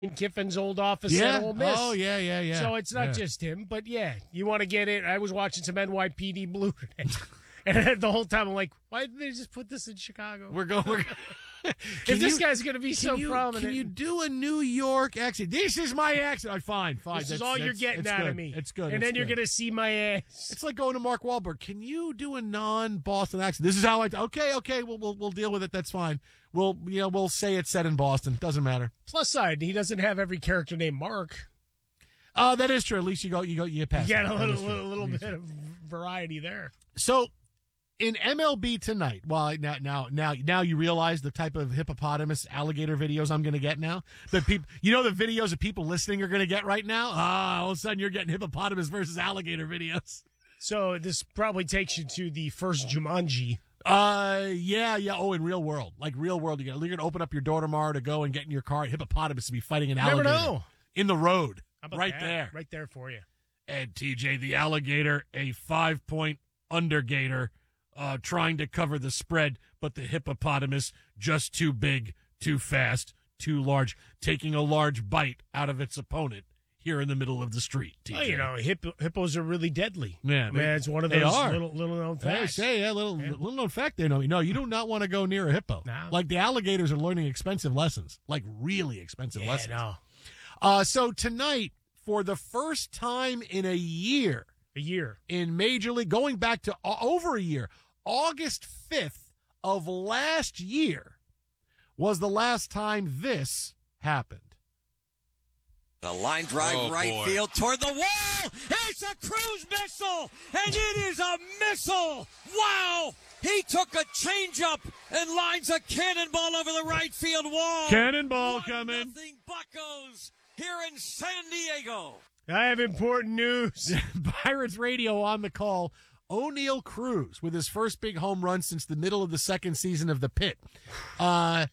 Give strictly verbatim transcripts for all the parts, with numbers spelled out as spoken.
Kiffin's old office Yeah. at Ole Miss. Oh, yeah, yeah, yeah. So it's not Yeah. just him, but yeah, you want to get it. I was watching some N Y P D Blue today, and the whole time I'm like, why did they just put this in Chicago? We're going. We're, if Can this you- guy's going to be so you, prominent, Can you do a New York accent? This is my accent. Oh, fine, fine. this is That's- all you're that's- getting it's out good. of me. It's good. And it's then you're good. going to see my ass. It's like going to Mark Wahlberg. Can you do a non-Boston accent? This is how I. Okay, okay. We'll we'll we'll deal with it. That's fine. We'll you know we'll say it's set in Boston. Doesn't matter. Plus side, he doesn't have every character named Mark. Uh, that is true. At least you go you go you pass. You got that. a That little, is true. little, little At least bit of variety there. So, in M L B tonight, well, now, now, now, now you realize the type of hippopotamus alligator videos I'm going to get now. The people, you know, the videos of people listening are going to get right now. Ah, all of a sudden you're getting hippopotamus versus alligator videos. So this probably takes you to the first Jumanji. Uh, yeah, yeah. Oh, in real world, like real world, you you're going to open up your door tomorrow to go and get in your car. Hippopotamus to be fighting an You never alligator know. in the road, How about right that? there. Right there for you. And T J, the alligator, a five-point undergator, uh, trying to cover the spread, but the hippopotamus just too big, too fast, too large, taking a large bite out of its opponent here in the middle of the street. T J. Well, you know, hippo, hippos are really deadly. Yeah, I mean, they- it's one of they those are. little little known Hey, facts. say, yeah, little, Yeah. little known fact there. No, no, you do not want to go near a hippo. No. Like the alligators are learning expensive lessons, like really expensive Yeah, lessons. no. Uh, so tonight, for the first time in a year, A year. in Major League, going back to uh, over a year, August fifth of last year was the last time this happened. The line drive Oh, right boy. field toward the wall. It's a cruise missile, and it is a missile. Wow! He took a changeup and lines a cannonball over the right field wall. Cannonball One coming. Nothing Buccos here in San Diego. I have important news. Pirates radio on the call. O'Neill Cruz with his first big home run since the middle of the second season of the Pit. Uh,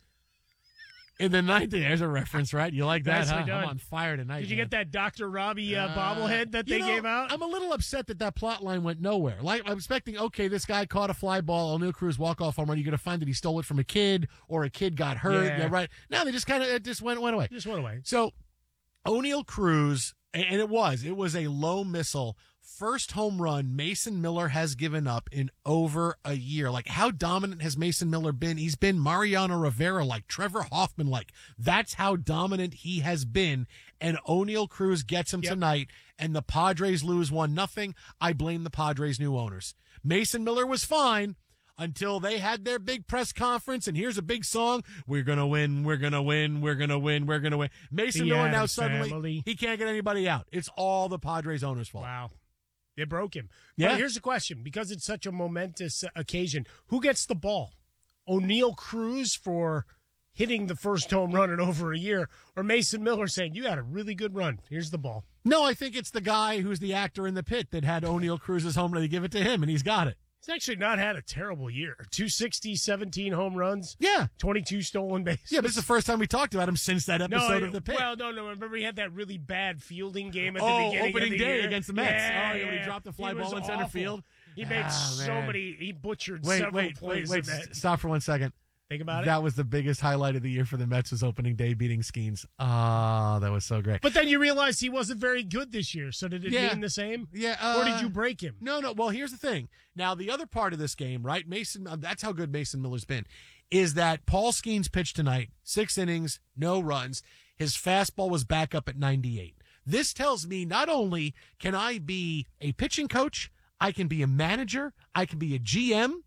in the ninth, there's a reference, right? You like that, Nicely huh? done. I'm on fire tonight. Did you man. get that Doctor Robbie uh, Uh, bobblehead that you they know, gave out? I'm a little upset that that plot line went nowhere. Like, I'm expecting, okay, this guy caught a fly ball, O'Neill Cruz walk-off home run. You're going to find that he stole it from a kid or a kid got hurt. Yeah. Yeah, right. No, they just kind of, it just went, went away. Just went away. So, O'Neill Cruz, and it was, it was a low missile. First home run Mason Miller has given up in over a year. Like, how dominant has Mason Miller been? He's been Mariano Rivera like, Trevor Hoffman like. That's how dominant he has been. And O'Neill Cruz gets him Yep. tonight, and the Padres lose one nothing. I blame the Padres' new owners. Mason Miller was fine until they had their big press conference, and here's a big song. We're going to win, we're going to win, we're going to win, we're going to win. Mason The Miller now Addams suddenly, family. he can't get anybody out. It's all the Padres owners' fault. Wow. They broke him. Yeah. But here's the question. Because it's such a momentous uh, occasion, who gets the ball? O'Neill Cruz for hitting the first home run in over a year, or Mason Miller saying, you had a really good run. Here's the ball. No, I think it's the guy who's the actor in the Pit that had O'Neill Cruz's home run. They give it to him, and he's got it. He's actually not had a terrible year. two sixty, seventeen home runs, Yeah. twenty-two stolen bases. Yeah, but it's the first time we talked about him since that episode no, of the Pit. Well, no, no. Remember he had that really bad fielding game at the oh, beginning opening of the day year? against the Mets. Yeah, oh, yeah, when yeah. he dropped the fly He ball was in center awful. field. He made Ah, so man. many. He butchered Wait, several wait, plays. wait, in wait. that. Stop for one second. Think about it. That was the biggest highlight of the year for the Mets was opening day beating Skeens. Ah, that was so great. But then you realized he wasn't very good this year. So did it Yeah. mean the same? Yeah, uh, or did you break him? No, no. Well, here's the thing. Now, the other part of this game, right? Mason, uh, that's how good Mason Miller's been, is that Paul Skeens pitched tonight, six innings, no runs. His fastball was back up at ninety-eight. This tells me not only can I be a pitching coach, I can be a manager, I can be a G M,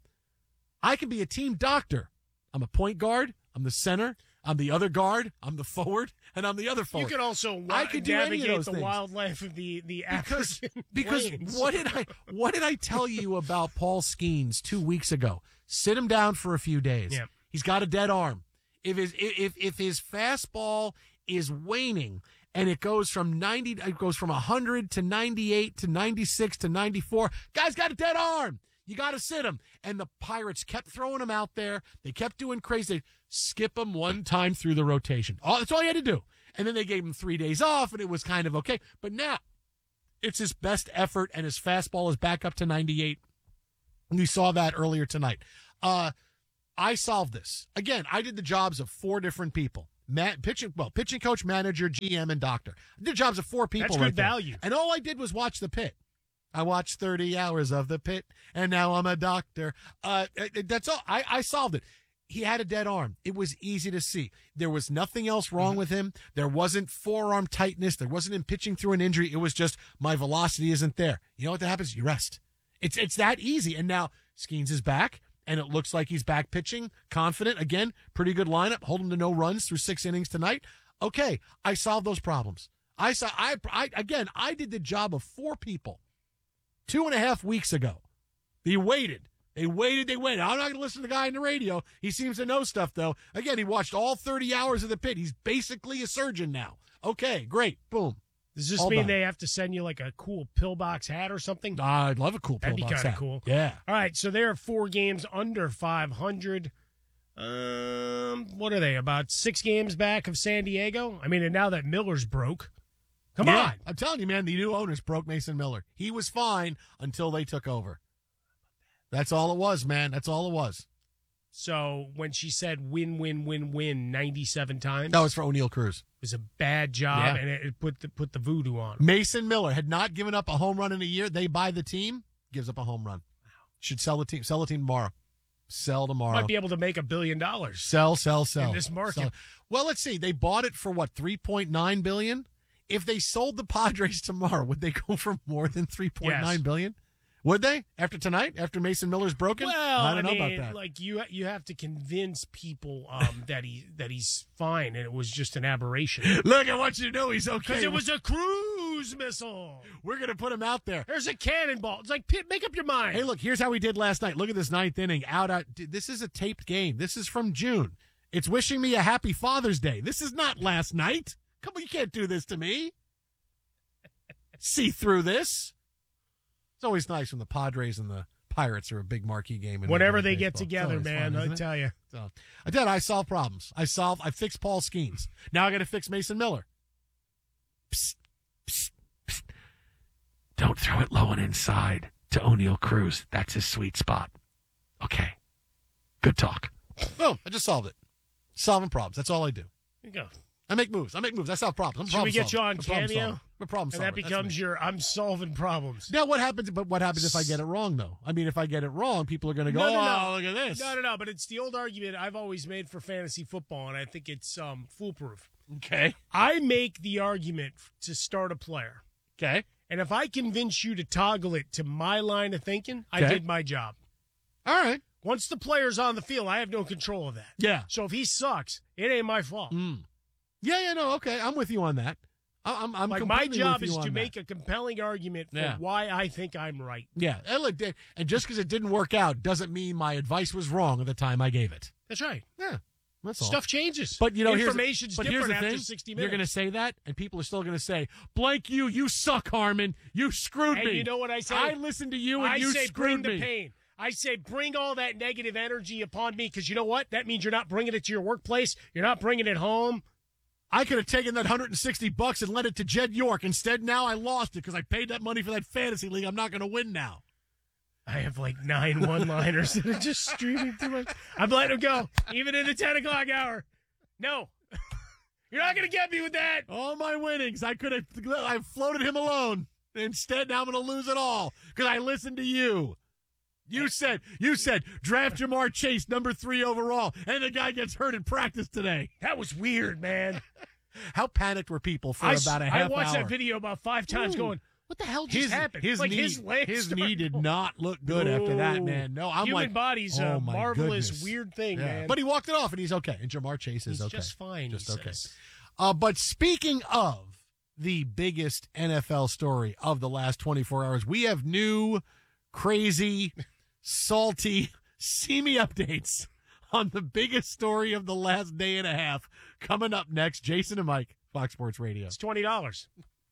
I can be a team doctor. I'm a point guard, I'm the center, I'm the other guard, I'm the forward, and I'm the other You forward. could also wa- I could do any of navigate those the things. wildlife of the the because African because plains. what did I what did I tell you about Paul Skeens two weeks ago? Sit him down for a few days. Yeah. He's got a dead arm. If his if if his fastball is waning and it goes from ninety, it goes from one hundred to ninety-eight to ninety-six to ninety-four, guy's got a dead arm. You got to sit him. And the Pirates kept throwing him out there. They kept doing crazy. They skip him one time through the rotation. All, that's all you had to do. And then they gave him three days off, and it was kind of okay. But now it's his best effort, and his fastball is back up to ninety-eight. We saw that earlier tonight. Uh, I solved this. Again, I did the jobs of four different people. Matt, pitching, well, pitching coach, manager, G M, and doctor. I did jobs of four people. That's right good there. value. And all I did was watch the pit. I watched thirty hours of the pit, and now I'm a doctor. Uh, that's all. I, I solved it. He had a dead arm. It was easy to see. There was nothing else wrong mm-hmm. with him. There wasn't forearm tightness. There wasn't him pitching through an injury. It was just my velocity isn't there. You know what that happens? You rest. It's it's that easy. And now Skeens is back, and it looks like he's back pitching, confident. Again, pretty good lineup. Hold him to no runs through six innings tonight. Okay, I solved those problems. I saw. I, I again, I did the job of four people. Two and a half weeks ago. They waited. They waited. They waited. I'm not going to listen to the guy on the radio. He seems to know stuff, though. Again, he watched all thirty hours of the pit. He's basically a surgeon now. Okay, great. Boom. Does this all mean done. they have to send you like a cool pillbox hat or something? Uh, I'd love a cool That'd pillbox be kind of hat. cool. Yeah. All right, so they're four games under five hundred. Um, what are they, about six games back of San Diego? I mean, and now that Miller's broke. Come yeah, on. I'm telling you, man, the new owners broke Mason Miller. He was fine until they took over. That's all it was, man. That's all it was. So when she said win, win, win, win ninety-seven times, that was for O'Neal Cruz. It was a bad job, Yeah. and it, it put the, put the voodoo on. Mason Miller had not given up a home run in a year. They buy the team, gives up a home run. Should sell the team. Sell the team tomorrow. Sell tomorrow. Might be able to make a billion dollars. Sell, sell, sell. In this market. Sell. Well, let's see. They bought it for what, three point nine billion dollars? If they sold the Padres tomorrow, would they go for more than three point nine yes. billion dollars? Would they? After tonight? After Mason Miller's broken? Well, I don't I know mean, about that. like you, you have to convince people um, that he that he's fine, and it was just an aberration. Look, I want you to know he's okay. Because it was a cruise missile. We're going to put him out there. There's a cannonball. It's like, Pitt, make up your mind. Hey, look, here's how we did last night. Look at this ninth inning. Out, out. This is a taped game. This is from June. It's wishing me a happy Father's Day. This is not last night. Come on, you can't do this to me. See through this. It's always nice when the Padres and the Pirates are a big marquee game. In Whenever they baseball. get together, man, fun, I tell you. So, I did. I solved problems. I solved. I fixed Paul Skeens. Now I got to fix Mason Miller. Psst, psst, psst. Don't throw it low and inside to O'Neal Cruz. That's his sweet spot. Okay. Good talk. Oh, I just solved it. Solving problems. That's all I do. There you go. I make moves. I make moves. I solve problems. I'm Should problem we get solver. you on I'm problem Cameo? solver. I'm a problem And solver. that That's becomes me. your I'm solving problems. Now, what happens? But what happens if I get it wrong, though? I mean, if I get it wrong, people are going to go, No, no, no. "Oh, look at this." No, no, no. But it's the old argument I've always made for fantasy football, and I think it's um, foolproof. Okay. I make the argument to start a player. Okay. And if I convince you to toggle it to my line of thinking, I Okay. did my job. All right. Once the player's on the field, I have no control of that. Yeah. So if he sucks, it ain't my fault. Mm. Yeah, yeah, no, okay. I'm with you on that. I- I'm, I'm Like my completely job with is you to on make that. a compelling argument for Yeah. why I think I'm right. Yeah. And, look, and just because it didn't work out doesn't mean my advice was wrong at the time I gave it. That's right. Yeah. That's all. Stuff changes. But you know, here's, information's but different here's the after thing. sixty You're minutes. going to say that, and people are still going to say, "Blank you, you suck, Harmon. You screwed And me." you know what I say? I listened to you, and I you say screwed bring me. the pain. I say bring all that negative energy upon me because you know what? That means you're not bringing it to your workplace. You're not bringing it home. I could have taken that one hundred sixty bucks and lent it to Jed York. Instead, now I lost it because I paid that money for that fantasy league. I'm not going to win now. I have like nine one-liners that are just streaming through my. I'm letting them go, even in the ten o'clock hour. No, you're not going to get me with that. All my winnings, I could have. I floated him alone. Instead, now I'm going to lose it all because I listened to you. You said, you said, draft Jamar Chase, number three overall, and the guy gets hurt in practice today. That was weird, man. How panicked were people for I, about a I half watched hour? that video about five times, Ooh. going, "What the hell just His, happened?" his like knee, his legs his started knee did going. not look good after that, Ooh. man. No, I'm Human like, body's oh a my marvelous, goodness. weird thing, Yeah. man. But he walked it off, and he's okay. And Jamar Chase is He's okay. just fine. Just he okay. says. Uh, but speaking of the biggest N F L story of the last twenty-four hours, we have new, crazy, salty, seamy updates on the biggest story of the last day and a half coming up next. Jason and Mike, Fox Sports Radio. It's twenty dollars.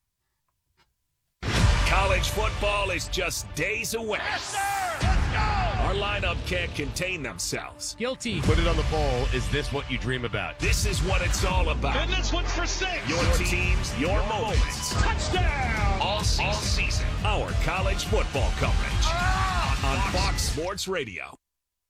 College football is just days away. Yes, sir! Let's go! Our lineup can't contain themselves. Guilty. Put it on the poll. Is this what you dream about? This is what it's all about. And this one's for six. Your teams, your moments. Touchdown! All season. All season. Our college football coverage. Ah! On Fox Sports Radio.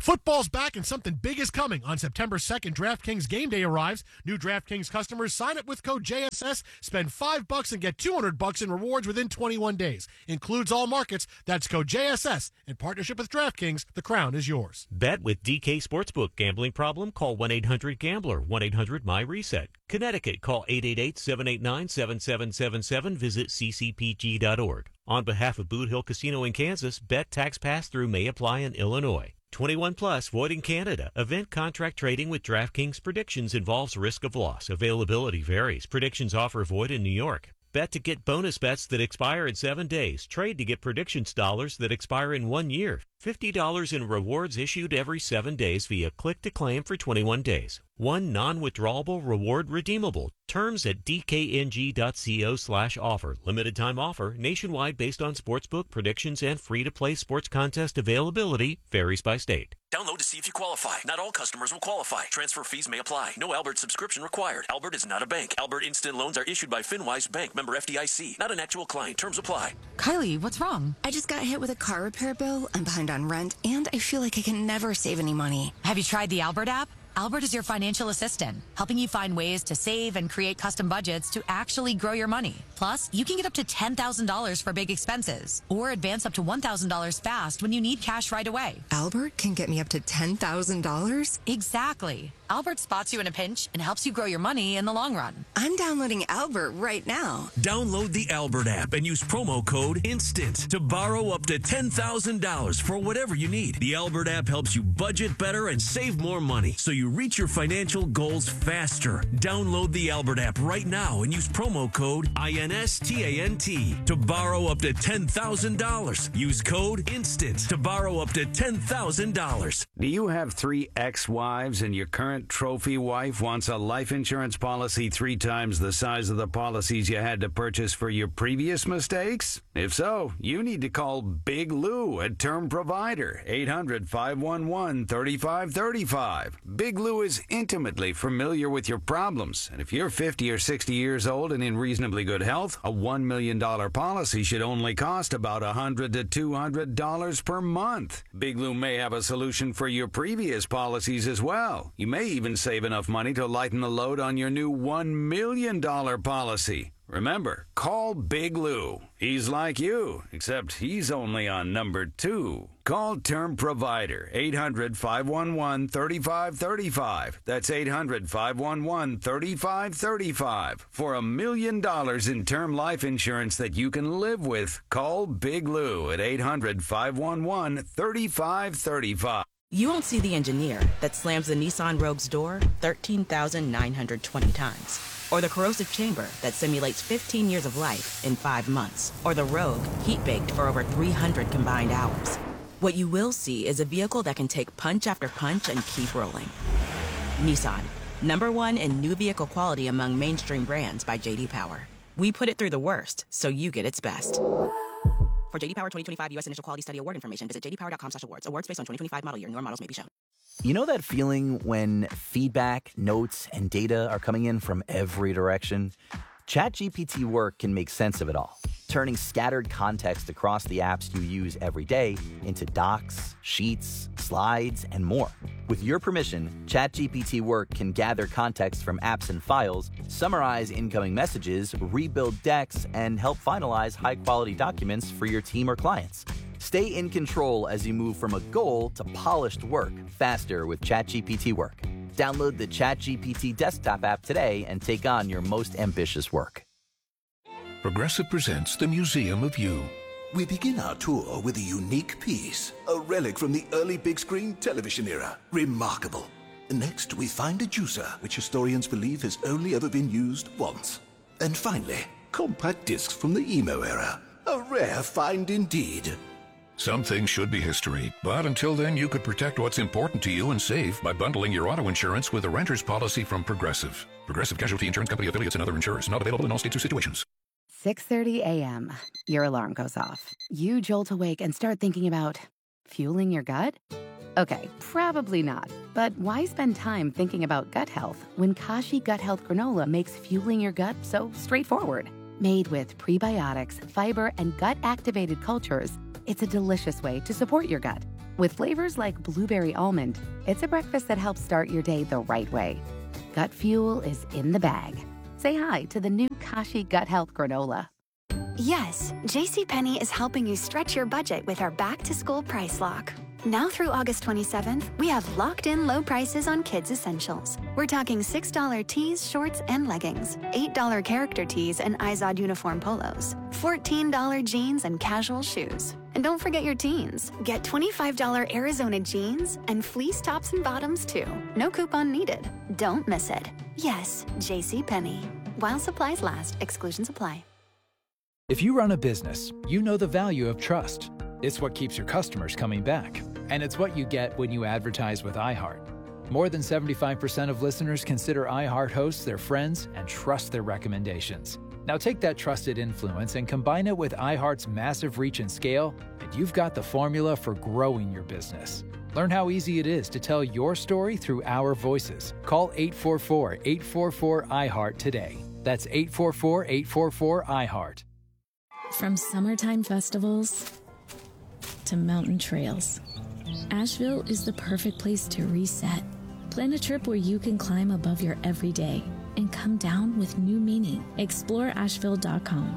Football's back and something big is coming. On September second, DraftKings Game Day arrives. New DraftKings customers sign up with code J S S, spend five bucks and get two hundred bucks in rewards within twenty-one days. Includes all markets. That's code J S S. In partnership with DraftKings, the crown is yours. Bet with D K Sportsbook. Gambling problem? Call one eight hundred gambler, one eight hundred my reset. Connecticut, call eight eight eight, seven eight nine, seven seven seven seven. Visit c c p g dot org. On behalf of Boot Hill Casino in Kansas, bet tax pass-through may apply in Illinois. twenty-one plus, void in Canada. Event contract trading with DraftKings Predictions involves risk of loss. Availability varies. Predictions offer void in New York. Bet to get bonus bets that expire in seven days. Trade to get predictions dollars that expire in one year. fifty dollars in rewards issued every seven days via click to claim for twenty-one days. One non-withdrawable reward redeemable. Terms at dkng.co slash offer. Limited time offer. Nationwide based on sportsbook predictions and free-to-play sports contest availability. Varies by state. Download to see if you qualify. Not all customers will qualify. Transfer fees may apply. No Albert subscription required. Albert is not a bank. Albert Instant Loans are issued by FinWise Bank, member F D I C. Not an actual client. Terms apply. Kylie, what's wrong? I just got hit with a car repair bill. I'm behind on rent, and I feel like I can never save any money. Have you tried the Albert app? Albert is your financial assistant, helping you find ways to save and create custom budgets to actually grow your money. Plus, you can get up to ten thousand dollars for big expenses or advance up to one thousand dollars fast when you need cash right away. Albert can get me up to ten thousand dollars? Exactly. Albert spots you in a pinch and helps you grow your money in the long run. I'm downloading Albert right now. Download the Albert app and use promo code INSTANT to borrow up to ten thousand dollars for whatever you need. The Albert app helps you budget better and save more money so you reach your financial goals faster. Download the Albert app right now and use promo code INSTANT to borrow up to ten thousand dollars. Use code INSTANT to borrow up to ten thousand dollars. Do you have three ex-wives and your current trophy wife wants a life insurance policy three times the size of the policies you had to purchase for your previous mistakes? If so, you need to call Big Lou at Term Provider, eight hundred, five one one, three five three five. Big Lou is intimately familiar with your problems, and if you're fifty or sixty years old and in reasonably good health, a one million dollars policy should only cost about one hundred to two hundred dollars per month. Big Lou may have a solution for your previous policies as well. You may even save enough money to lighten the load on your new one million dollars policy. Remember, call Big Lou. He's like you, except he's only on number two. Call Term Provider, eight hundred, five one one, three five three five. That's eight hundred, five one one, three five three five. For a million dollars in term life insurance that you can live with, call Big Lou at eight hundred, five one one, three five three five. You won't see the engineer that slams the Nissan Rogue's door thirteen thousand nine hundred twenty times. Or the corrosive chamber that simulates fifteen years of life in five months. Or the Rogue heat-baked for over three hundred combined hours. What you will see is a vehicle that can take punch after punch and keep rolling. Nissan, number one in new vehicle quality among mainstream brands by J D Power. We put it through the worst, so you get its best. For J D Power twenty twenty-five U S Initial Quality Study Award information, visit j d power dot com slash awards. Awards based on twenty twenty-five model year. Newer models may be shown. You know that feeling when feedback, notes, and data are coming in from every direction? ChatGPT Work can make sense of it all, turning scattered context across the apps you use every day into docs, sheets, slides, and more. With your permission, ChatGPT Work can gather context from apps and files, summarize incoming messages, rebuild decks, and help finalize high-quality documents for your team or clients. Stay in control as you move from a goal to polished work faster with ChatGPT Work. Download the ChatGPT desktop app today and take on your most ambitious work. Progressive presents the Museum of You. We begin our tour with a unique piece, a relic from the early big screen television era. Remarkable. Next, we find a juicer, which historians believe has only ever been used once. And finally, compact discs from the emo era. A rare find indeed. Some things should be history, but until then you could protect what's important to you and save by bundling your auto insurance with a renter's policy from Progressive. Progressive Casualty Insurance Company affiliates and other insurers. Not available in all states or situations. six thirty a.m. Your alarm goes off. You jolt awake and start thinking about fueling your gut? Okay, probably not. But why spend time thinking about gut health when Kashi Gut Health Granola makes fueling your gut so straightforward? Made with prebiotics, fiber, and gut-activated cultures, it's a delicious way to support your gut. With flavors like blueberry almond, it's a breakfast that helps start your day the right way. Gut Fuel is in the bag. Say hi to the new Kashi Gut Health Granola. Yes, JCPenney is helping you stretch your budget with our back-to-school price lock. Now through August twenty-seventh, we have locked-in low prices on kids' essentials. We're talking six dollar tees, shorts, and leggings, eight dollar character tees and Izod uniform polos, fourteen dollar jeans and casual shoes. And don't forget your teens. Get twenty-five dollar Arizona jeans and fleece tops and bottoms, too. No coupon needed. Don't miss it. Yes, JCPenney. While supplies last, exclusions apply. If you run a business, you know the value of trust. It's what keeps your customers coming back. And it's what you get when you advertise with iHeart. More than seventy-five percent of listeners consider iHeart hosts their friends and trust their recommendations. Now take that trusted influence and combine it with iHeart's massive reach and scale, and you've got the formula for growing your business. Learn how easy it is to tell your story through our voices. Call eight four four, eight four four, I heart today. That's eight four four, eight four four, I heart. From summertime festivals to mountain trails, Asheville is the perfect place to reset. Plan a trip where you can climb above your everyday and come down with new meaning. Explore Asheville dot com.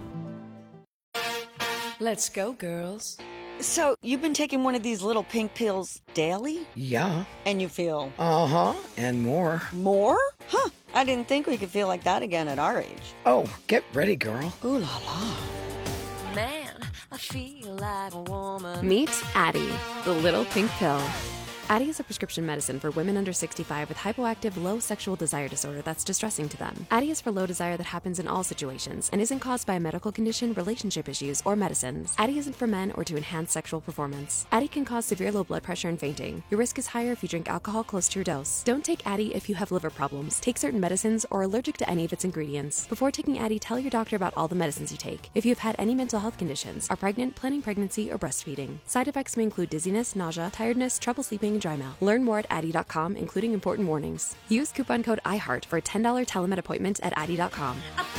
Let's go, girls. So, you've been taking one of these little pink pills daily? Yeah. And you feel? Uh-huh, and more. More? Huh, I didn't think we could feel like that again at our age. Oh, get ready, girl. Ooh la la. Man, I feel like a woman. Meet Addie, the little pink pill. Addie is a prescription medicine for women under sixty-five with hypoactive low sexual desire disorder that's distressing to them. Addie is for low desire that happens in all situations and isn't caused by a medical condition, relationship issues, or medicines. Addie isn't for men or to enhance sexual performance. Addie can cause severe low blood pressure and fainting. Your risk is higher if you drink alcohol close to your dose. Don't take Addie if you have liver problems, take certain medicines, or are allergic to any of its ingredients. Before taking Addie, tell your doctor about all the medicines you take. If you have had any mental health conditions, are pregnant, planning pregnancy, or breastfeeding. Side effects may include dizziness, nausea, tiredness, trouble sleeping, and dry mouth. Learn more at Addie dot com, including important warnings. Use coupon code iHeart for a ten dollar telemed appointment at Addie dot com.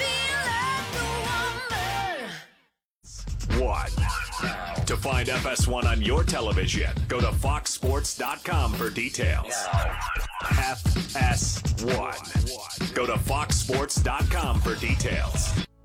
One. To find F S one on your television, go to fox sports dot com for details. F S one. Go to fox sports dot com for details.